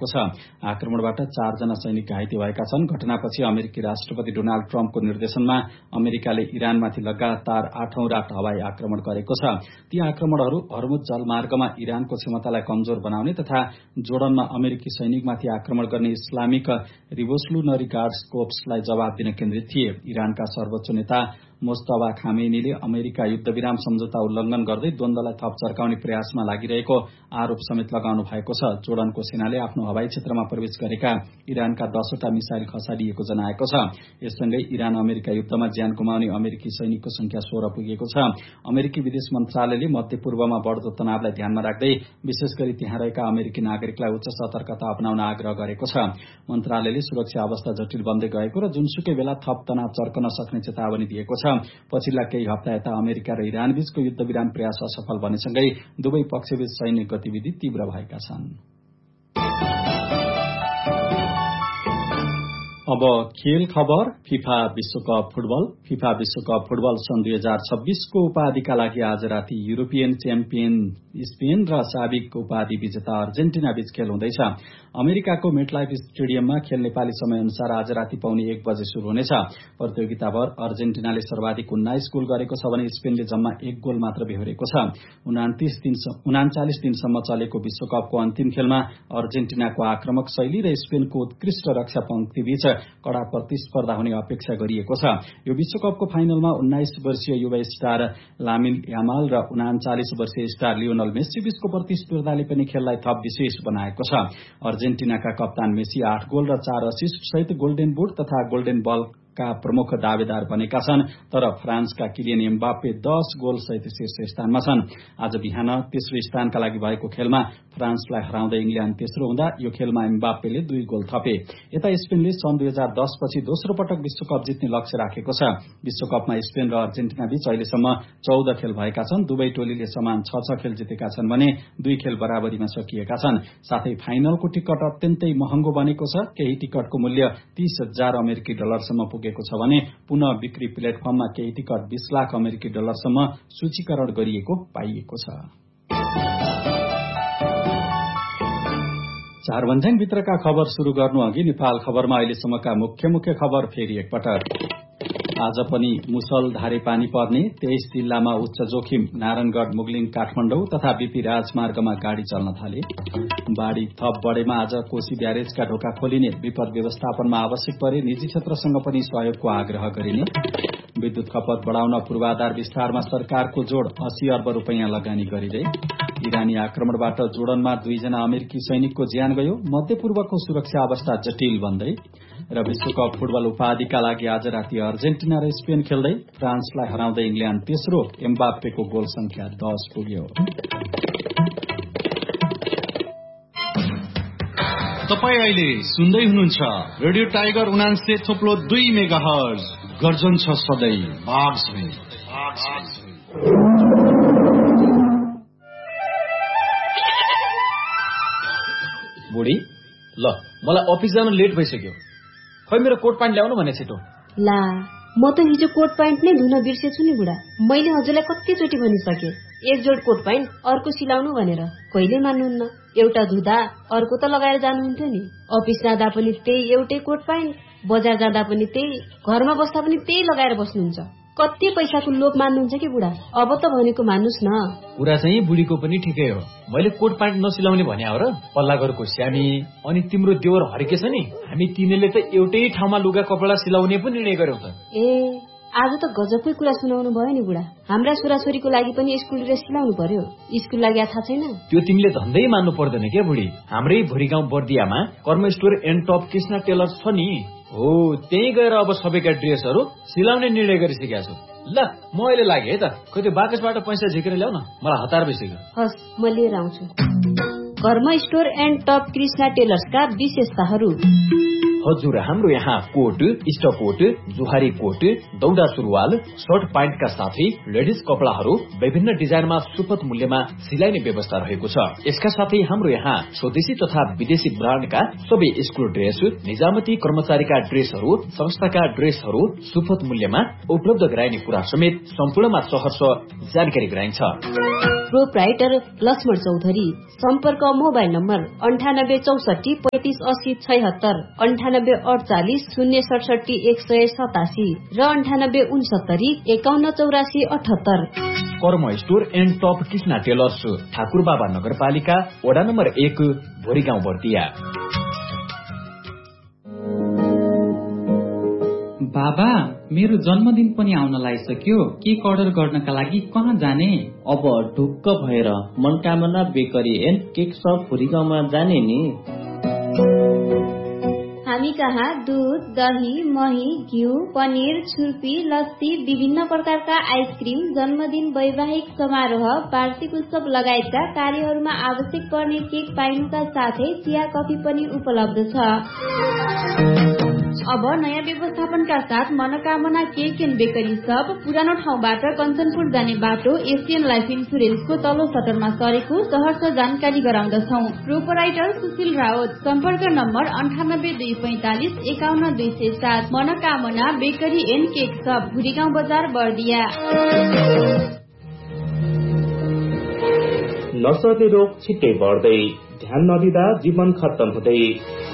छ। आक्रमणबाट 4 जना सैनिक घाइते भएका छन्। घटनापछि अमेरिकी राष्ट्रपति डोनाल्ड ट्रम्पको निर्देशनमा अमेरिकाले इरानमाथि लगातार 8औं रात हवाई आक्रमण गरेको छ। ती आक्रमणहरू हर्मुज जलमार्गमा इरानको क्षमतालाई कमजोर बनाउने तथा जोर्डनमा अमेरिकी सैनिकमाथि आक्रमण गर्ने इस्लामिक रिभोल्युसनरी गार्ड्स कोर्प्सलाई जवाब दिन केन्द्रित थिए। इरानका सर्वोच्च नेता मोस्तफा खामेनीले अमेरिका युद्धविराम सम्झौता उल्लंघन गर्दै द्वन्द्वलाई थप चर्काउने प्रयासमा लागिरहेको आरोप समेत लगाउनु भएको छ। जोर्डनको सेनाले आफ्नो हवाई क्षेत्रमा प्रवेश गरेका इरानका 10 वटा मिसाइल खसालिएको जनाएको छ। यससँगै इरान अमेरिका युद्धमा ज्यान गुमाउने अमेरिकी सैनिकको संख्या 16 पुगेको छ। अमेरिकी विदेश मन्त्रालयले मध्यपूर्वमा बढ्दो तनावलाई ध्यानमा राख्दै विशेष गरी त्यहाँ रहेका अमेरिकी नागरिकलाई उच्च सतर्कता अपनाउन आग्रह गरेको छ। मन्त्रालयले सुरक्षा अवस्था जटिल बन्दै गएको र जुनसुकै बेला थप तनाव चर्कन सक्ने चेतावनी दिएको छ। पछिल्ला केही हप्ता यता अमेरिका र इरान बीचको युद्धविराम प्रयास असफल बनेसँगै दुवै पक्षबीच सैन्य गतिविधि तीव्र भएका छन्। अब खेल खबर। फिफा विश्वकप फुटबल। फिफा विश्वकप फुटबल सन् 2026 को उपाधिका लागि आज राति युरोपियन च्याम्पियन स्पेन र साबिक उपाधि विजेता अर्जेन्टिना बीच खेल हुँदैछ। अमेरिकाको मेटलाइफ स्टेडियममा खेल नेपाली समय अनुसार आज राति पौने 1 बजे शुरू हुनेछ। प्रतियोगिताभर अर्जेन्टिनाले सर्वाधिक 19 गोल गरेको छ भने स्पेनले जम्मा 1 गोल मात्र बेहोरेको छ। 39 दिनसम्म चलेको विश्वकपको अन्तिम खेलमा अर्जेन्टिनाको आक्रमक शैली र स्पेनको उत्कृष्ट रक्षा पंक्ति बीच कड़ा प्रतिस्पर्धा हुने अपेक्षा गरिएको छ। यो विश्वकपको फाइनलमा 19 वर्षीय युवा स्टार लामिन यामाल र 39 वर्षीय स्टार लियोनल मेस्सी बीचको प्रतिस्पर्धाले पनि खेललाई थप विशेष बनाएको छ। अर्जेन्टिनाका कप्तान मेसी 8 गोल र 4 असिस्ट सहित गोल्डन बुट तथा गोल्डन बल का प्रमुख दावेदार बनेका छन्। तर फ्रान्सका किलियन एम्बाप्पे 10 गोल सहित शीर्ष स्थानमा छन्। आज बिहान तेस्रो स्थानका लागि भएको खेलमा फ्रान्सलाई हराउँदै इंग्ल्याण्ड तेस्रो हुँदा यो खेलमा एम्बाप्पेले 2 गोल थपे। यता स्पेनले सन् 2010 पछि दोस्रो पटक विश्वकप जित्ने लक्ष्य राखेको छ। विश्वकपमा स्पेन र अर्जेन्टिना बीच अहिलेसम्म 14 खेल भएका छन्। दुवै टोलीले समान 6-6 खेल जितेका छन् भने 2 खेल बराबरीमा सकिएका छन्। साथै फाइनलको टिकट अत्यन्तै महँगो बनेको छ। केही टिकटको मूल्य $30,000 अमेरिकी डलरसम्म पुगेको छ भने पुनः बिक्री प्लेटफर्ममा केही टिकट $20 लाख अमेरिकी डलरसम्म सूचीकरण गरिएको पाइएको छ। 4 भन्ज्याङ भित्रका खबर शुरू गर्नु अघि नेपाल खबरमा अहिलेसम्मका मुख्य खबर फेरि एकपटक। आज पनि मुसलधारे पानी पर्ने, 23 जिल्लामा उच्च जोखिम, नारायणगढ़ मुगलिङ काठमाडौँ तथा बीपी राजमार्गमा गाड़ी चल्न थाले। बाढ़ी थप बढेमा आज कोशी ब्यारेजका ढोका खोलिने, विपद व्यवस्थापनमा आवश्यक परे निजी क्षेत्रसँग पनि सहयोगको आग्रह गरिने। विद्युत खपत बढाउन पूर्वाधार विस्तारमा सरकारको जोड़, 80 अर्ब रुपैयाँ लगानी गरिँदै। इरानी आक्रमणबाट जोर्डनमा 2 जना अमेरिकी सैनिकको ज्यान गयो। मध्यपूर्वको सुरक्षा अवस्था जटिल बन्दै र विश्वकप फुटबल उपाधिका लागि आज राति अर्जेन्टिना र स्पेन खेल्दै। फ्रान्सलाई हराउँदै इंग्ल्याण्ड तेस्रो, एम्बाप्पेको गोल संख्या 10 पुग्यो। तपाई अहिले सुन्दै हुनुहुन्छ रेडियो टाइगर 89.2 मेगाहर्ज। गर्जन छ सधैँ बाघ झै। बुढी, ल मलाई अफिस जान लेट भइसक्यो। खै मेरो कोट प्यान्ट ल्याउनु भने छिटो। ला, म त हिजो कोट प्यान्ट नै धुन बिर्सेछु नि बुढा। मैले हजुरलाई कतिचोटि भनिसके, एक जोड कोट प्यान्ट अर्को सिलाउनु भनेर। कहिले मान्नुहुन्न। एउटा धुदा अर्को त लगाएर जानुहुन्थ्यो नि। अफिस जाँदा पनि त्यही एउटै कोट प्यान्ट, बजार जाँदा पनि त्यही, घरमा बस्दा पनि त्यही लगाएर बस्नुहुन्छ। कति पैसाको लोभ मान्नुहुन्छ कि बुढा। अब त भनेको मान्नुस् न। कुरा चाहिँ बुढीको पनि ठिकै हो। मैले कोट प्यान्ट नसिलाउने भन्या हो र? पल्ला घरको स्यामी अनि तिम्रो देवर हर्के छ नि, हामी तिनीले त एउटै ठाउँमा लुगा कपडा सिलाउने पनि निर्णय गर्यौ त। ए, आज त गजबकै कुरा सुनाउनु भयो नि बुढा। हाम्रा छोराछोरीको लागि पनि स्कुल ड्रेस सिलाउनु पर्यो। स्कुल लागि थाहा छैन? त्यो तिमीले धन्दै मान्नु पर्दैन क्या बुढी। हाम्रै भोरीगाउँ बर्दियामा कर्म store and top Krishna tailor छ नि। हो, त्यही गएर अब सबैका ड्रेसहरू सिलाउने निर्णय गरिसकेका छु। ल, म अहिले लागे है त। खोइ त्यो बाकसबाट पैसा झिकेर ल्याउ न, मलाई हतार भइसक्यो। हस्, म लिएर आउँछु। कर्म स्टोर एन्ड टप कृष्ण टेलर्सका विशेषताहरू। हजुर, हाम्रो यहाँ कोट, स्टकोट, जुहारी कोट, दौडा सुरुवाल, सर्ट प्यान्टका साथै लेडिज कपडाहरू विभिन्न डिजाइनमा सुपथ मूल्यमा सिलाइने व्यवस्था रहेको छ। यसका साथै हाम्रो यहाँ स्वदेशी तथा विदेशी ब्रान्डका सबै स्कुल ड्रेस, निजामती कर्मचारीका ड्रेसहरू, संस्थाका ड्रेसहरू सुपथ मूल्यमा उपलब्ध गराइने कुरा समेत सम्पूर्णमा सहर्ष जानकारी गराइन्छ। प्रोप्राइटर लक्ष्मण चौधरी। सम्पर्क मोबाइल नम्बर 9864 3580 76, 9848 067 187 र 9869 5184 78। कर्म store and top Krishna tailors, Thakurbaba नगरपालिका, वडा नम्बर 1, भोरीगाउँ बर्दिया। बाबा, मेरो जन्मदिन पनि आउन लागिसक्यो। केक अर्डर गर्नका लागि कहाँ जाने? अब ढुक्क भएर Manakamana bakery and cake shop भोरीगाउँमा जाने नि। हामी कहाँ दूध, दही, मही, घिउ, पनिर, छुर्पी, लस्सी, विभिन्न प्रकारका आइसक्रिम, जन्मदिन, वैवाहिक समारोह, वार्षिक उत्सव लगायतका कार्यहरूमा आवश्यक पर्ने केक पाइनुका साथै चिया कफी पनि उपलब्ध छ। अब नयाँ व्यवस्थापनका साथ मनोकामना केक एन्ड बेकरी सप पुरानो ठाउँबाट कञ्चनपुर जाने बाटो एसियन लाइफ इन्सुरेन्सको तल्लो सटरमा सरेको सहर्ष जानकारी गराउँदछौ। प्रोपराइटर सुशील रावत। सम्पर्क number 9825 51207। Manokamana bakery and cake shop, Bhurigaun बजार, बर्दिया। नसर्ने रोग छिट्टै बढ्दै, ध्यान नदिँदा जीवन खत्तम हुँदै।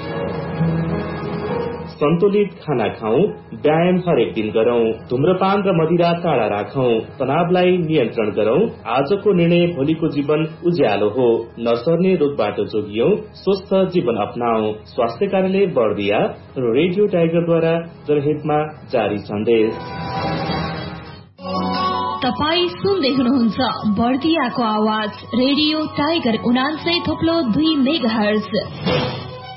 सन्तुलित खाना खाऊ, व्यायाम हरेक दिन गरौं, धूम्रपान र मदिरा टाढा राखौं, तनावलाई नियन्त्रण गरौं। आजको निर्णय भोलिको जीवन उज्यालो हो। नसर्ने रोगबाट जोगियौं, स्वस्थ जीवन अपनाऊ। स्वास्थ्य कार्यालय बर्दिया र रेडियो टाइगरद्वारा जनहितमा जारी सन्देश। तपाई सुन्दै हुनुहुन्छ बर्दियाको आवाज रेडियो टाइगर 89.2 मेगाहर्ज।